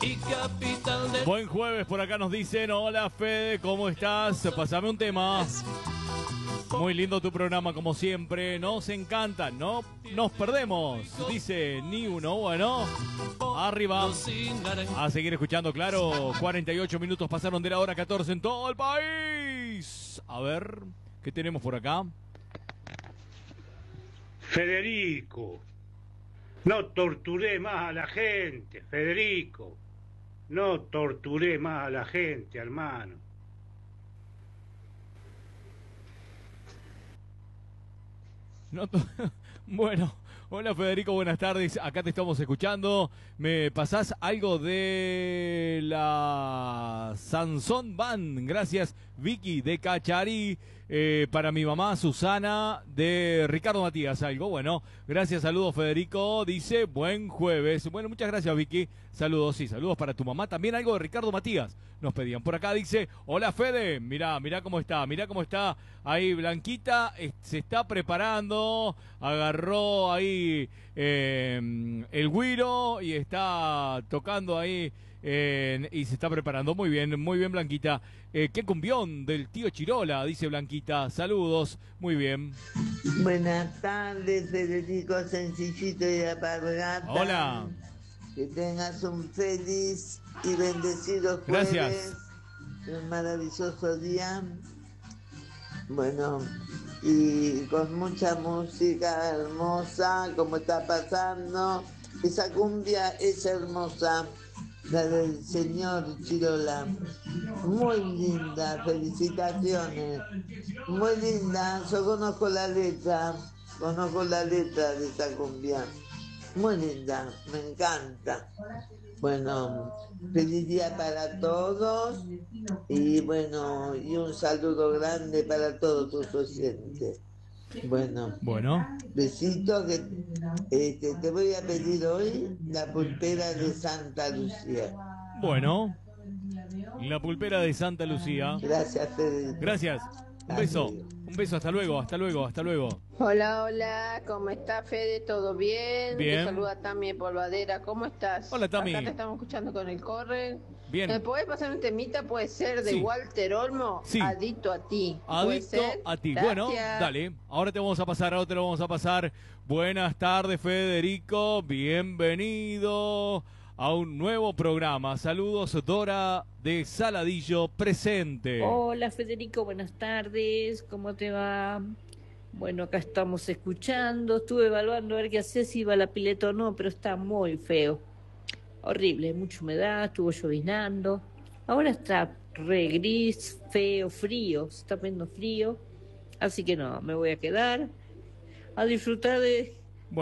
y capital de... Buen jueves, por acá nos dicen, hola Fede, ¿cómo estás? Pásame un tema. Muy lindo tu programa, como siempre, nos encanta, no nos perdemos, dice ni uno. Bueno, arriba, a seguir escuchando, claro, 48 minutos pasaron de la hora 14 en todo el país. A ver, ¿qué tenemos por acá? Federico, no torturé más a la gente, Federico. No torturé más a la gente, hermano. No bueno, hola Federico, buenas tardes. Acá te estamos escuchando. ¿Me pasás algo de la Sansón Band? Gracias, Vicky de Cachari. Para mi mamá Susana de Ricardo Matías. Algo bueno. Gracias, saludos Federico. Dice buen jueves. Bueno, muchas gracias Vicky. Saludos, sí, saludos para tu mamá. También algo de Ricardo Matías. Nos pedían por acá. Dice, hola Fede. Mirá cómo está. Mirá cómo está ahí Blanquita. Se está preparando. Agarró ahí el güiro y está tocando ahí. Y se está preparando muy bien Blanquita. Qué cumbión del tío Chirola, dice Blanquita. Saludos, muy bien. Buenas tardes, Federico Sencillito y Alpargata. Hola. Que tengas un feliz y bendecido jueves. Gracias. Un maravilloso día. Bueno, y con mucha música hermosa, como está pasando. Esa cumbia es hermosa. La del señor Chirola, muy linda, felicitaciones, muy linda. Yo conozco la letra de esa cumbia, muy linda, me encanta. Bueno, feliz día para todos y bueno, y un saludo grande para todos tus oyentes. Bueno, besito que te voy a pedir hoy la pulpera de Santa Lucía. Bueno, la pulpera de Santa Lucía. Gracias, Federico. Gracias. Un beso, hasta luego. Hola, ¿cómo está Fede? ¿Todo bien? Bien. Te saluda Tami Polvadera, ¿cómo estás? Hola, Tami. Acá te estamos escuchando con el corre. Bien. ¿Me podés pasar un temita? Puede ser de Sí. Walter Olmo, Sí. Adicto a ti. ¿Puede Adicto ser? a ti. Gracias. Bueno, dale. Ahora te lo vamos a pasar. Buenas tardes, Federico. Bienvenido a un nuevo programa. Saludos, Dora de Saladillo, presente. Hola Federico, buenas tardes, ¿cómo te va? Bueno, acá estamos escuchando, estuve evaluando a ver qué hacer, si iba a la pileta o no, pero está muy feo, horrible, mucha humedad, estuvo llovinando, ahora está re gris, feo, frío, se está poniendo frío, así que no, me voy a quedar a disfrutar de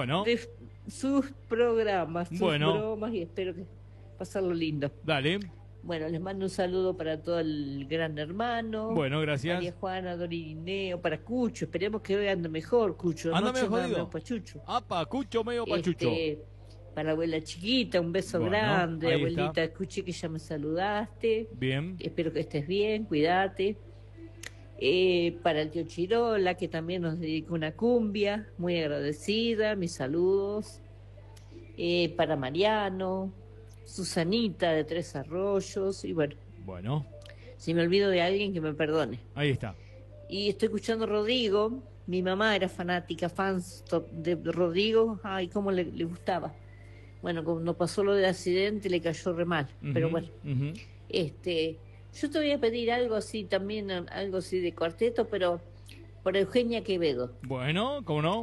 sus programas, sus bromas y espero que pasarlo lindo. Dale. Bueno, les mando un saludo para todo el Gran Hermano. Bueno, gracias. María Juana, Dorineo, para Cucho. Esperemos que hoy ande mejor, Cucho. Anda medio anda jodido. medio pachucho. Apa, Cucho medio pachucho. Para la abuela chiquita, un beso grande. ahí Abuelita, está. escuché que ya me saludaste. Bien. Espero que estés bien, cuídate. Para el tío Chirola, que también nos dedicó una cumbia. Muy agradecida, mis saludos. Para Mariano. Susanita de Tres Arroyos y bueno, si me olvido de alguien que me perdone. Ahí está. Y estoy escuchando Rodrigo, mi mamá era fanática, de Rodrigo, ay, cómo le gustaba. Bueno, cuando pasó lo del accidente le cayó re mal, pero bueno. Yo te voy a pedir algo así también, algo así de cuarteto, pero por Eugenia Quevedo. Bueno, ¿cómo no?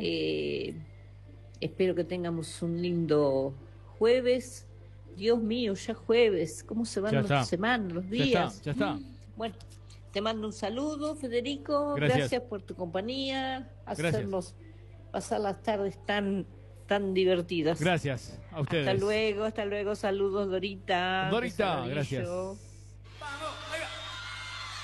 Espero que tengamos un lindo jueves. Dios mío, ya jueves, ¿cómo se van las semanas, los días? Ya está. Bueno, te mando un saludo, Federico. Gracias por tu compañía, hacernos pasar las tardes tan divertidas. Gracias a ustedes. Hasta luego, saludos, Dorita. Dorita, gracias.